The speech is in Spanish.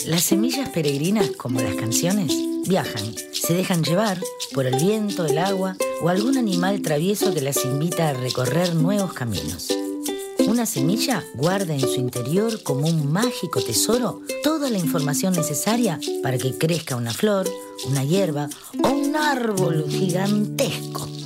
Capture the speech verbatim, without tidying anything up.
Las semillas peregrinas, como las canciones, viajan, se dejan llevar por el viento, el agua o algún animal travieso que las invita a recorrer nuevos caminos. Una semilla guarda en su interior como un mágico tesoro toda la información necesaria para que crezca una flor, una hierba o un árbol gigantesco.